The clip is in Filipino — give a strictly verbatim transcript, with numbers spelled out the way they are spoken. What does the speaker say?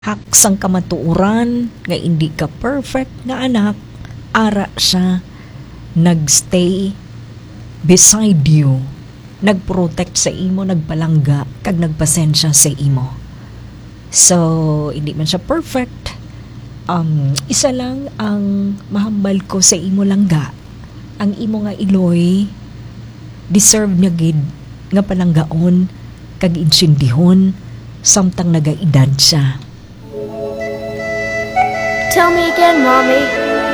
Haksang kamatuoran nga hindi ka perfect nga anak, ara siya nagstay beside you, nagprotect sa imo, nagpalangga kag nagpasensya sa imo. So hindi man siya perfect. Um, isa lang ang mahambal ko sa imo langga, ang imo nga iloy deserve niya gid nga palanggaon kag insindihon samtang nagaedad siya. Tell me again, Mommy.